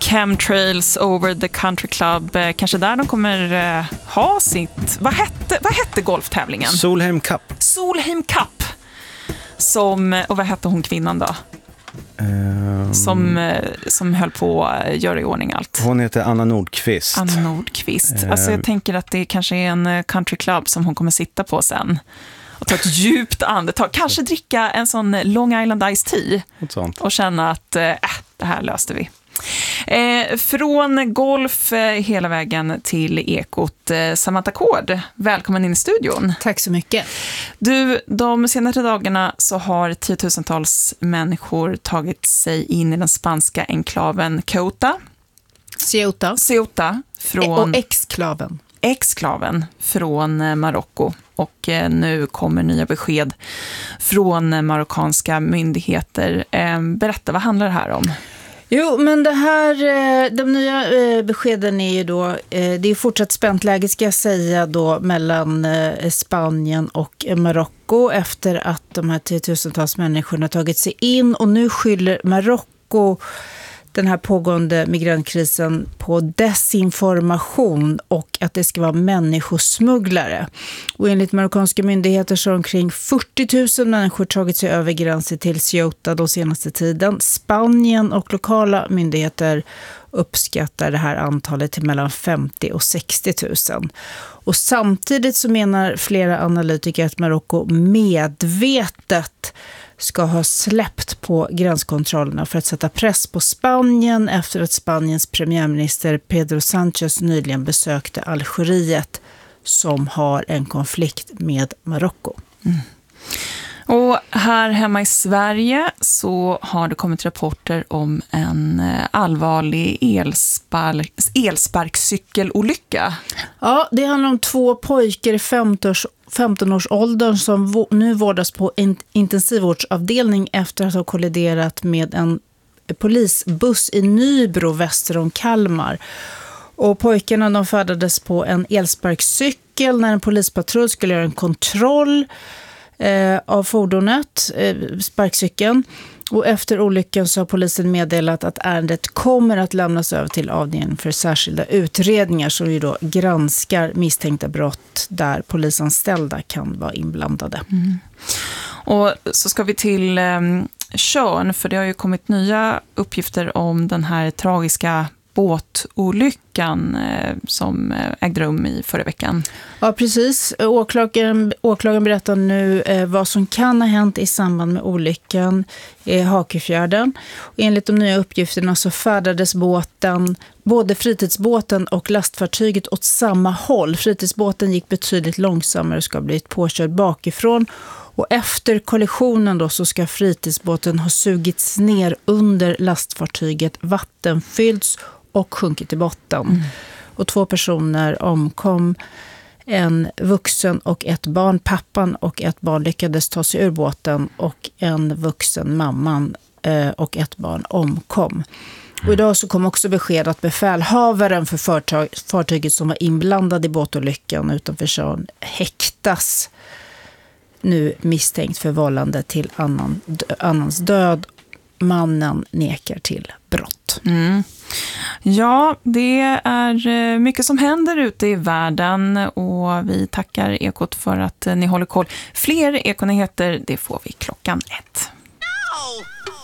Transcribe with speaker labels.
Speaker 1: Chemtrails Over the Country Club. Kanske där de kommer ha sitt... Vad hette golftävlingen?
Speaker 2: Solheim Cup.
Speaker 1: Solheim Cup. Och vad hette hon kvinnan då? Som höll på att göra i ordning allt.
Speaker 2: Hon heter Anna Nordqvist.
Speaker 1: Anna Nordqvist. Alltså jag tänker att det kanske är en country club som hon kommer sitta på sen. Och ta ett djupt andetag. Kanske dricka en sån Long Island Iced Tea. Och känna att det här löste vi. Från golf hela vägen till ekot. Samantha Kård, välkommen in i studion.
Speaker 3: Tack så mycket.
Speaker 1: Du, de senaste dagarna så har tiotusentals människor tagit sig in i den spanska enklaven Ceuta
Speaker 3: och exklaven
Speaker 1: från Marocko. Och nu kommer nya besked från marockanska myndigheter. Berätta, vad handlar det här om?
Speaker 3: Jo, men de nya beskeden är ju då, det är fortsatt spänt läge ska jag säga då mellan Spanien och Marocko efter att de här tiotusentals människorna tagit sig in, och nu skyller Marocko den här pågående migrantkrisen på desinformation och att det ska vara människosmugglare. Och enligt marockanska myndigheter så har omkring 40 000 människor tagit sig över gränsen till Ceuta de senaste tiden. Spanien och lokala myndigheter uppskattar det här antalet till mellan 50 och 60 000. Och samtidigt så menar flera analytiker att Marocko medvetet ska ha släppt på gränskontrollerna för att sätta press på Spanien efter att Spaniens premiärminister Pedro Sánchez nyligen besökte Algeriet som har en konflikt med Marocko.
Speaker 1: Mm. Och här hemma i Sverige så har det kommit rapporter om en allvarlig elsparkcykelolycka.
Speaker 3: Ja, det handlar om 2 pojkar i 15-årsåldern som nu vårdas på en intensivvårdsavdelning efter att ha kolliderat med en polisbuss i Nybro väster om Kalmar. Och pojkarna de färdades på en elsparkcykel när en polispatrull skulle göra en kontroll av fordonet, sparkcykeln. Och efter olyckan så har polisen meddelat att ärendet kommer att lämnas över till avdelningen för särskilda utredningar som ju då granskar misstänkta brott där polisanställda kan vara inblandade.
Speaker 1: Mm. Och så ska vi till Tjörn, för det har ju kommit nya uppgifter om den här tragiska båtolyckan som ägde rum i förra veckan. Ja,
Speaker 3: precis. Åklagaren berättar nu vad som kan ha hänt i samband med olyckan i Hakefjärden. Och enligt de nya uppgifterna så färdades både fritidsbåten och lastfartyget åt samma håll. Fritidsbåten gick betydligt långsammare och ska ha blivit påkörd bakifrån. Och efter kollisionen då så ska fritidsbåten ha sugits ner under lastfartyget, vattenfyllts och sjunkit i botten. Mm. Och 2 personer omkom, en vuxen och ett barn. Pappan och ett barn lyckades ta sig ur båten och en vuxen mamman och ett barn omkom. Och idag så kom också besked att befälhavaren för fartyget som var inblandad i båtolyckan utanför Tjörn häktas nu misstänkt för vållande till annans död. Mannen nekar till brott.
Speaker 1: Mm. Ja, det är mycket som händer ute i världen och vi tackar Ekot för att ni håller koll. Fler Ekonyheter, det får vi 1:00.